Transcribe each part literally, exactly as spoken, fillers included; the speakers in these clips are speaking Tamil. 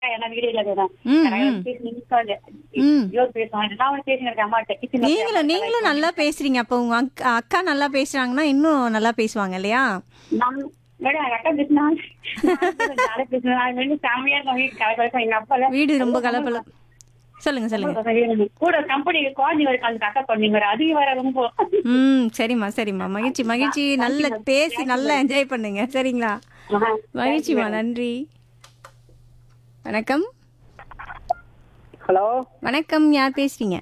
ஏன்னா வீடியோல அதுதான் ம், நிறைய ம். பேசி நிக்காது ம். ஜோக் பேசுவாங்க நான் பேசினு இருக்கேன் அம்மாட்ட கிச்சன்ல போய் நீங்களும் அம்மாட்ட நீங்களும் கலாய்ப்பாங்க. நல்லா பேசுறீங்க. அப்போ உங்க அக்கா அக்கா நல்லா பேசுறாங்கன்னா இன்னும் நல்லா பேசுவாங்க இல்லையா? நான் மேடம் எங்க அக்கா பேசினா ஜாலியா பேசுவேன் நான் ரெண்டு ஃபேமிலியா இருக்கும் வீட்டு கலக்கலக்கம் எங்க அப்பா வீடு ரொம்ப கலப்பல. சொல்லுங்க சொல்லுங்க. கூட கம்பெனி குழந்தைங்க இருக்கு அந்த அக்கா குழந்தைங்க வேற அதிகம் வேற ரொம்ப ம் சரிம்மா சரிம்மா மகிழ்ச்சி மகிழ்ச்சி. நல்ல பேசி நல்லா என்ஜாய் பண்ணுங்க சரிங்களா? மகிழ்ச்சிம்மா நன்றி. வணக்கம் ஹலோ வணக்கம் யார் பேசுறீங்க?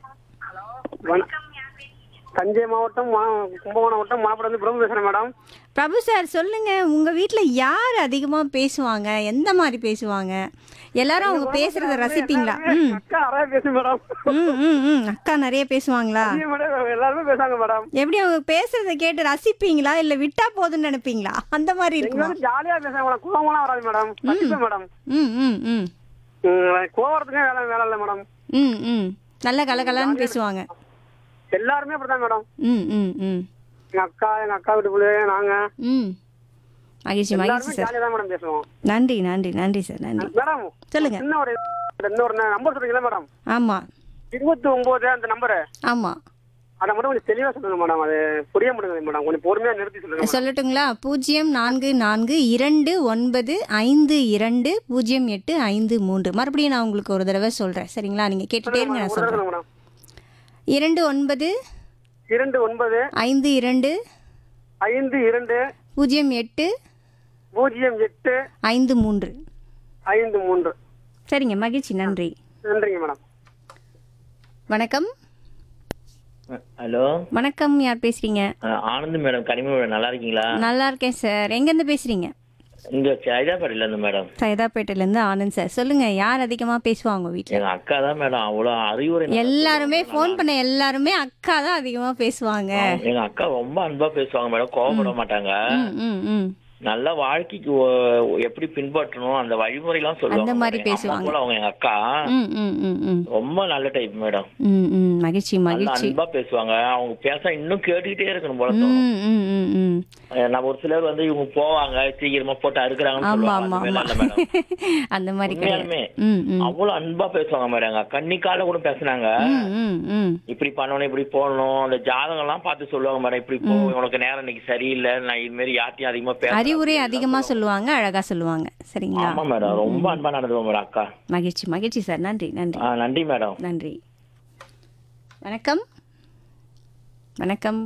தஞ்சை மாவட்டம் மா- கும்பகோணம் மாவட்டம் மாப்பிடம் பிரபு பேசுறேன் மேடம். பிரபு சார் சொல்லுங்க, உங்க வீட்ல யார் அதிகமா பேசுவாங்க? எந்த மாதிரி பேசுவாங்க? எல்லாரும் அவங்க பேசுறத ரசிப்பீங்களா? ம் அக்கா நிறைய பேசும் மேடம். ம் ம் ம் அக்கா நிறைய பேசுவாங்களா? அதிகம் மேடம் எல்லாருமே பேசாங்க மேடம். எப்படி அவங்க பேசுறத கேட்டு ரசிப்பீங்களா இல்ல விட்டா போதுன்னு நினைப்பீங்களா? அந்த மாதிரி எங்க இருக்குமா? வந்து ஜாலியா பேசாங்க மேடம். கோவம்லாம் வராது மேடம். ரசிப்பேன் மேடம். ம் ம் ம் ம், கோவறதுக்கே வேலை வேலை இல்லை மேடம். ம் ம் நல்ல கலகலன்னு பேசுவாங்க. எல்லாருமே அப்படிதான் மேடம். ம் ம் ம் எங்க அக்கா எங்க அக்கா வீட்டு பிள்ளைங்க நாங்க ம் மகிழ்ச்சி மகிழ்ச்சி எல்லாருமே சார். ஜாலியா தான் மேடம் பேசுவோம். நன்றி நன்றி நன்றி சார் நன்றி. மேடம் சொல்லுங்க. சின்ன ஒரு இன்னொரு நம்பர் சொல்றீங்களா மேடம்? ஆமா இருபத்தி ஒன்பது அந்த நம்பரு ஆமா அதை மட்டும் கொஞ்சம் தெளிவா சொல்லுங்க மேடம். அது புரிய மாட்டேங்குது மேடம். கொஞ்சம் பொறுமையா நிறுத்தி சொல்லுங்க மேடம். சொல்லட்டுங்களா? பூஜ்ஜியம் நான்கு நான்கு இரண்டு ஒன்பது ஐந்து இரண்டு பூஜ்ஜியம் எட்டு ஐந்து மூன்று. மறுபடியும் நான் உங்களுக்கு ஒரு தடவை சொல்றேன் சரிங்களா? நீங்க கேட்டுட்டே இருங்க, நான் ஒரு தடவை சொல்றேன். சொல்லுங்க மேடம். இரண்டு ஒன்பது இரண்டு ஒன்பது ஐந்து இரண்டு ஐந்து இரண்டு பூஜ்ஜியம் எட்டு பூஜ்ஜியம் எட்டு ஐந்து மூன்று. ஐந்து மூன்று. சரிங்க மகிழ்ச்சி நன்றி. நன்றிங்க மேடம். வணக்கம் ஹலோ வணக்கம் யார் பேசுறீங்க? அஹ் ஆனந்த் மேடம், கனிம மேடம், நல்லா இருக்கீங்களா? நல்லா இருக்கேன் சார். எங்கேருந்து பேசுறீங்க? இங்க சைதாப்பேட்டையில இருந்து மேடம். சைதாப்பேட்டையில இருந்து ஆனந்த் சார். சொல்லுங்க, யார் அதிகமா பேசுவாங்க உங்க வீட்ல? எங்க அக்கா தான் மேடம். அவ்வளவு அறிவுரை நல்லா எல்லாருமே சொல்லுவாங்க. ஃபோன் பண்ண எல்லாருமே அக்கா தான் அதிகமா பேசுவாங்க. எங்க அக்கா ரொம்ப அன்பா பேசுவாங்க மேடம். கோவப்பட மாட்டாங்க. ம் ம் ம் நல்ல வாழ்க்கைக்கு ஒ- எப்படி பின்பற்றணும் அந்த வழிமுறை எல்லாம் சொல்லுவாங்க அந்த மாதிரி மேடம். எங்க அம்மா பேசுவாங்க. போல அவங்க எங்க அக்கா ம் ம் ம் ம் ரொம்ப நல்ல டைப் மேடம். ம் ம் மகிழ்ச்சி நல்ல மகிழ்ச்சி. அன்பா பேசுவாங்க. அவங்க பேச இன்னும் கேட்டுக்கிட்டே இருக்கணும் போல தோணும். ம் ம் ம் ம் அஹ் நம்ம ஒரு சிலர் வந்து இவங்க போவாங்க சீக்கிரமா போட்டு அறுக்குறாங்கன்னு ஆமா சொல்லுவாங்க. ஆமா அந்த ஆமா மாதிரி இல்ல மேடம். அந்த மாதிரி கிடையாது. உண்மையாலுமே ம் ம் அவ்வளவு அன்பா பேசுவாங்க மேடம். எங்க அக்கா இன்னைக்கால கூட பேசுனாங்க. ம் ம் ம் இப்படி பண்ணணும் இப்படி போகணும் அந்த ஜாதகம் எல்லாம் பார்த்து சொல்லுவாங்க மேடம். இப்படி போ, உனக்கு நேரம் இன்னைக்கு சரியில்லை, நான் இது மாதிரி யார்ட்டையும் அதிகமா பேச அறிவுரை அதிகமா சொல்லுவாங்க, அழகா சொல்லுவாங்க சரிங்களா? ஆமா மேடம். ரொம்ப அன்பா நடந்துவோம் மேடம் அக்கா. மகிழ்ச்சி மகிழ்ச்சி சார். நன்றி நன்றி ஆ, நன்றி மேடம். நன்றி. வணக்கம் வணக்கம்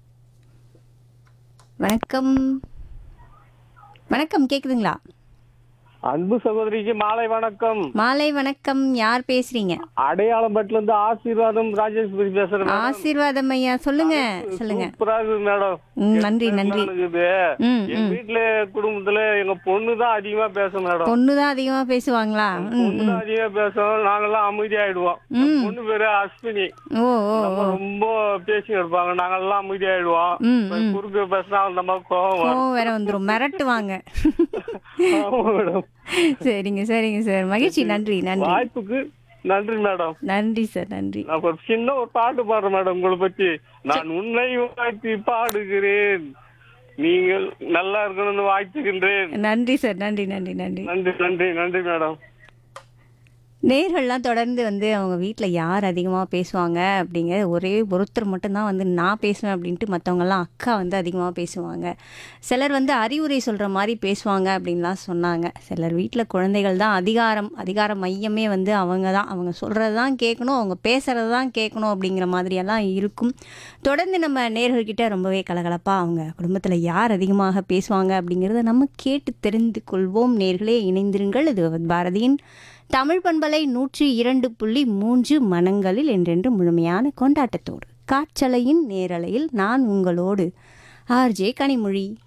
வணக்கம் வணக்கம் கேக்குதுங்களா? அன்பு சகோதரிக்கு மாலை வணக்கம். மாலை வணக்கம். யார் பேசுறீங்க? அடையாளம்பட்டுல இருந்து ஆசீர்வாதம் ராஜேஸ்வரி பேசுறேன் மேடம். ஆசீர்வாதம் ஐயா, சொல்லுங்க சொல்லுங்க. சூப்பரா இருக்கு மேடம். ம், நன்றி நன்றி. இருக்குது. ம் எங்க ம் வீட்டுல குடும்பத்துல எங்க பொண்ணு தான் அதிகமா பேசும் மேடம். பொண்ணுதான் அதிகமா பேசுவாங்களா? ம் பொண்ணு ம் தான் அதிகமா பேசும். நாங்கெல்லாம் அமைதியாயிடுவோம். ம். பொண்ணு பேரு அஸ்வினி. ஓ ஓ நம்ம ஓ ரொம்ப பேசி இருப்பாங்க. நாங்கெல்லாம் அமைதியாயிடுவோம். ம் ம் குறுக்கு பேசினா அந்த மாதிரி கோவம் வரும். கோவம் வேற வந்துரும், மிரட்டுவாங்க. ஆமா மேடம். சரிங்க சரிங்க சார். மகிழ்ச்சி. நன்றி நன்றி வாய்ப்புக்கு நன்றி மேடம். நன்றி சார் நன்றி. நான் ஒரு சின்ன ஒரு பாட்டு பாடுறேன் மேடம் உங்களை பத்தி. நான் உன்னை வாழ்த்தி பாடுகிறேன், நீங்கள் நல்லா இருக்கணும்னு வாழ்த்துகின்றேன். நன்றி சார் நன்றி நன்றி நன்றி. நன்றி நன்றி நன்றி மேடம். நேர்கள்லாம் தொடர்ந்து வந்து அவங்க வீட்டில் யார் அதிகமாக பேசுவாங்க அப்படிங்கிற ஒரே ஒருத்தர் மட்டும்தான் வந்து நான் பேசுவேன் அப்படின்ட்டு, மற்றவங்கெல்லாம் அக்கா வந்து அதிகமாக பேசுவாங்க. சிலர் வந்து அறிவுரை சொல்கிற மாதிரி பேசுவாங்க அப்படின்லாம் சொன்னாங்க. சிலர் வீட்டில் குழந்தைகள் தான் அதிகாரம் அதிகார மையமே வந்து அவங்க தான். அவங்க சொல்கிறது தான் கேட்கணும், அவங்க பேசுகிறது தான் கேட்கணும் அப்படிங்கிற மாதிரியெல்லாம் இருக்கும். தொடர்ந்து நம்ம நேர்கள்கிட்ட ரொம்பவே கலகலப்பாக அவங்க குடும்பத்தில் யார் அதிகமாக பேசுவாங்க அப்படிங்கிறத நம்ம கேட்டு தெரிந்து கொள்வோம். நேர்களே இணைந்திருங்கள். இது பாரதியின் தமிழ் பண்பலை நூற்றி இரண்டு புள்ளி மூன்று மனங்களில் என்றென்று முழுமையான கொண்டாட்டத்தோடு காற்றலையின் நேரலையில் நான் உங்களோடு ஆர்ஜே கனிமொழி.